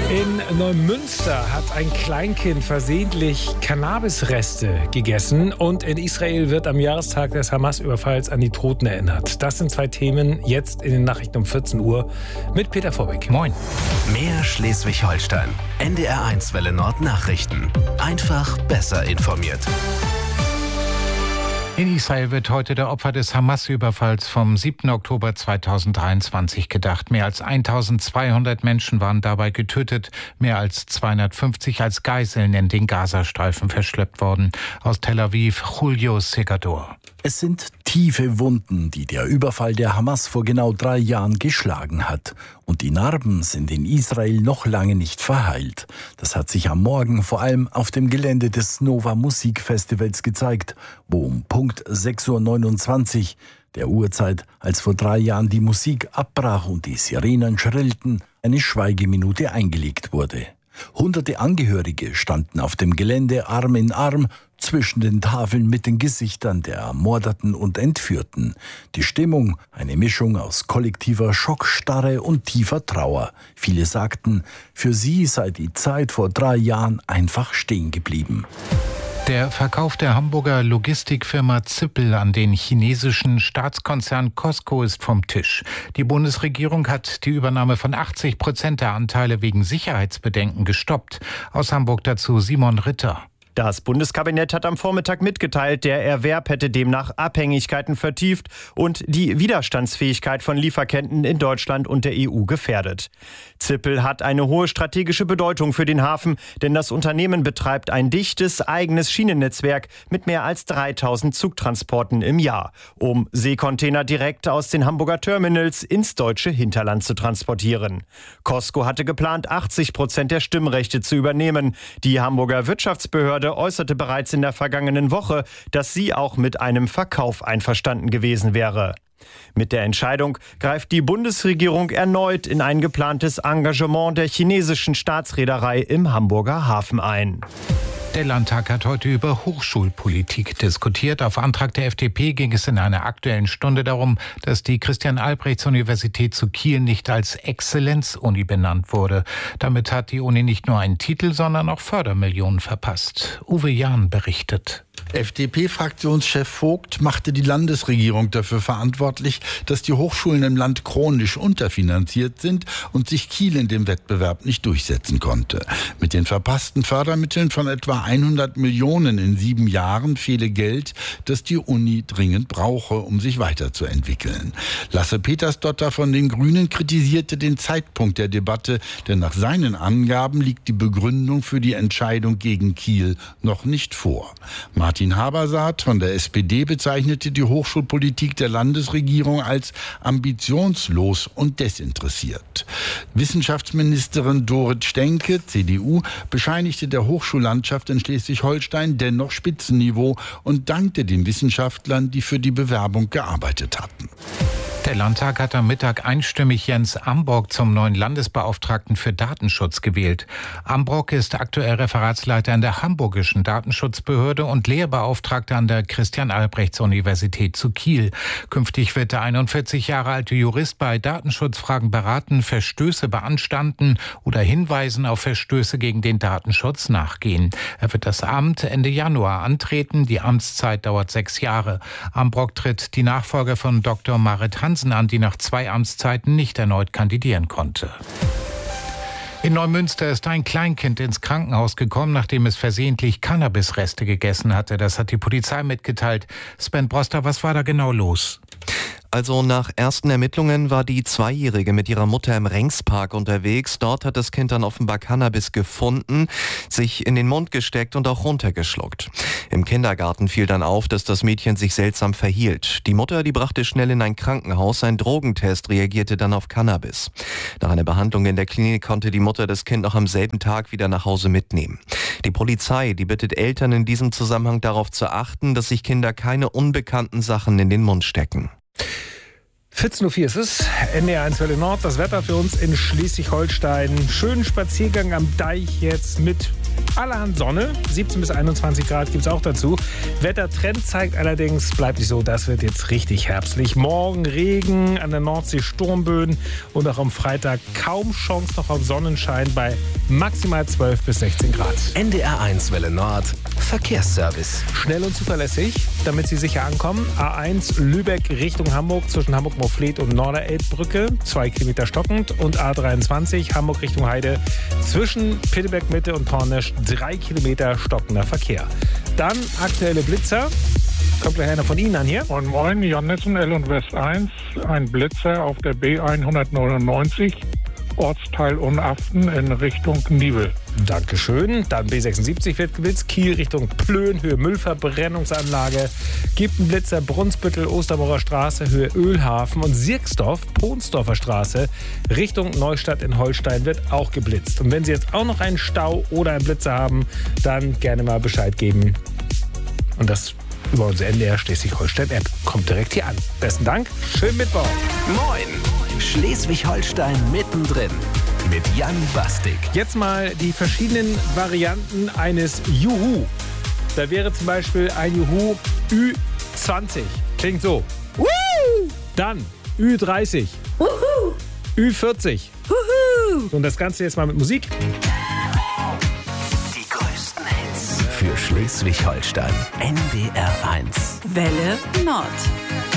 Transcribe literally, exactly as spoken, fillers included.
In Neumünster hat ein Kleinkind versehentlich Cannabisreste gegessen und in Israel wird am Jahrestag des Hamas-Überfalls an die Toten erinnert. Das sind zwei Themen jetzt in den Nachrichten um vierzehn Uhr mit Peter Vorbeck. Moin. Mehr Schleswig-Holstein. N D R eins Welle Nord Nachrichten. Einfach besser informiert. In Israel wird heute der Opfer des Hamas-Überfalls vom siebten Oktober zweitausenddreiundzwanzig gedacht. Mehr als eintausendzweihundert Menschen waren dabei getötet, mehr als zweihundertfünfzig als Geiseln in den Gazastreifen verschleppt worden. Aus Tel Aviv, Julio Segador. Es sind tiefe Wunden, die der Überfall der Hamas vor genau drei Jahren geschlagen hat. Und die Narben sind in Israel noch lange nicht verheilt. Das hat sich am Morgen vor allem auf dem Gelände des Nova Musikfestivals gezeigt, wo um Punkt sechs Uhr neunundzwanzig, der Uhrzeit, als vor drei Jahren die Musik abbrach und die Sirenen schrillten, eine Schweigeminute eingelegt wurde. Hunderte Angehörige standen auf dem Gelände Arm in Arm zwischen den Tafeln mit den Gesichtern der Ermordeten und Entführten. Die Stimmung, eine Mischung aus kollektiver Schockstarre und tiefer Trauer. Viele sagten, für sie sei die Zeit vor drei Jahren einfach stehen geblieben. Der Verkauf der Hamburger Logistikfirma Zippel an den chinesischen Staatskonzern Costco ist vom Tisch. Die Bundesregierung hat die Übernahme von achtzig Prozent der Anteile wegen Sicherheitsbedenken gestoppt. Aus Hamburg dazu Simon Ritter. Das Bundeskabinett hat am Vormittag mitgeteilt, der Erwerb hätte demnach Abhängigkeiten vertieft und die Widerstandsfähigkeit von Lieferketten in Deutschland und der E U gefährdet. Zippel hat eine hohe strategische Bedeutung für den Hafen, denn das Unternehmen betreibt ein dichtes eigenes Schienennetzwerk mit mehr als dreitausend Zugtransporten im Jahr, um Seekontainer direkt aus den Hamburger Terminals ins deutsche Hinterland zu transportieren. Costco hatte geplant, achtzig Prozent der Stimmrechte zu übernehmen. Die Hamburger Wirtschaftsbehörde äußerte bereits in der vergangenen Woche, dass sie auch mit einem Verkauf einverstanden gewesen wäre. Mit der Entscheidung greift die Bundesregierung erneut in ein geplantes Engagement der chinesischen Staatsreederei im Hamburger Hafen ein. Der Landtag hat heute über Hochschulpolitik diskutiert. Auf Antrag der F D P ging es in einer Aktuellen Stunde darum, dass die Christian-Albrechts-Universität zu Kiel nicht als Exzellenzuni benannt wurde. Damit hat die Uni nicht nur einen Titel, sondern auch Fördermillionen verpasst. Uwe Jahn berichtet. F D P-Fraktionschef Vogt machte die Landesregierung dafür verantwortlich, dass die Hochschulen im Land chronisch unterfinanziert sind und sich Kiel in dem Wettbewerb nicht durchsetzen konnte. Mit den verpassten Fördermitteln von etwa hundert Millionen in sieben Jahren fehle Geld, das die Uni dringend brauche, um sich weiterzuentwickeln. Lasse Petersdotter von den Grünen kritisierte den Zeitpunkt der Debatte, denn nach seinen Angaben liegt die Begründung für die Entscheidung gegen Kiel noch nicht vor. Martin Habersaat von der S P D bezeichnete die Hochschulpolitik der Landesregierung als ambitionslos und desinteressiert. Wissenschaftsministerin Dorit Stenke, C D U, bescheinigte der Hochschullandschaft in Schleswig-Holstein dennoch Spitzenniveau und dankte den Wissenschaftlern, die für die Bewerbung gearbeitet hatten. Der Landtag hat am Mittag einstimmig Jens Ambrock zum neuen Landesbeauftragten für Datenschutz gewählt. Ambrock ist aktuell Referatsleiter an der Hamburgischen Datenschutzbehörde und Lehrbeauftragter an der Christian-Albrechts-Universität zu Kiel. Künftig wird der einundvierzig Jahre alte Jurist bei Datenschutzfragen beraten, Verstöße beanstanden oder Hinweisen auf Verstöße gegen den Datenschutz nachgehen. Er wird das Amt Ende Januar antreten. Die Amtszeit dauert sechs Jahre. Ambrock tritt die Nachfolger von Doktor Marit Hansen an, die nach zwei Amtszeiten nicht erneut kandidieren konnte. In Neumünster ist ein Kleinkind ins Krankenhaus gekommen, nachdem es versehentlich Cannabisreste gegessen hatte. Das hat die Polizei mitgeteilt. Sven Broster, was war da genau los? Also nach ersten Ermittlungen war die Zweijährige mit ihrer Mutter im Rengspark unterwegs. Dort hat das Kind dann offenbar Cannabis gefunden, sich in den Mund gesteckt und auch runtergeschluckt. Im Kindergarten fiel dann auf, dass das Mädchen sich seltsam verhielt. Die Mutter, die brachte schnell in ein Krankenhaus. Ein Drogentest reagierte dann auf Cannabis. Nach einer Behandlung in der Klinik konnte die Mutter das Kind noch am selben Tag wieder nach Hause mitnehmen. Die Polizei, die bittet Eltern in diesem Zusammenhang darauf zu achten, dass sich Kinder keine unbekannten Sachen in den Mund stecken. vierzehn Uhr vier ist es, N D R eins Welle Nord, das Wetter für uns in Schleswig-Holstein. Schönen Spaziergang am Deich jetzt mit allerhand Sonne, siebzehn bis einundzwanzig Grad gibt es auch dazu. Wettertrend zeigt allerdings, bleibt nicht so, das wird jetzt richtig herbstlich. Morgen Regen, an der Nordsee Sturmböen und auch am Freitag kaum Chance noch auf Sonnenschein bei maximal zwölf bis sechzehn Grad. N D R eins Welle Nord, Verkehrsservice. Schnell und zuverlässig, damit Sie sicher ankommen. A eins Lübeck Richtung Hamburg zwischen Hamburg-Moorfleet und Norderelbbrücke, zwei Kilometer stockend. Und A dreiundzwanzig Hamburg Richtung Heide zwischen Pitteberg-Mitte und Pornisch, drei Kilometer stockender Verkehr. Dann aktuelle Blitzer. Kommt gleich einer von Ihnen an hier. Moin Moin, Jan Nissen, L und West eins. Ein Blitzer auf der B hundertneunundneunzig, Ortsteil Unaften in Richtung Niebel. Dankeschön. Dann B sechsundsiebzig wird geblitzt. Kiel Richtung Plön, Höhe Müllverbrennungsanlage. Gibt einen Blitzer Brunsbüttel, Ostermaurer Straße, Höhe Ölhafen. Und Sirksdorf, Pohnsdorfer Straße, Richtung Neustadt in Holstein wird auch geblitzt. Und wenn Sie jetzt auch noch einen Stau oder einen Blitzer haben, dann gerne mal Bescheid geben. Und das über unsere N D R Schleswig-Holstein-App. Kommt direkt hier an. Besten Dank. Schönen Mittwoch. Moin! Schleswig-Holstein mittendrin. Mit Jan Bastik. Jetzt mal die verschiedenen Varianten eines Juhu. Da wäre zum Beispiel ein Juhu Ü zwanzig. Klingt so. Woo! Dann Ü dreißig. Wuhu! Ü vierzig. Wuhu! Und das Ganze jetzt mal mit Musik. Die größten Hits für Schleswig-Holstein. N D R eins. Welle Nord.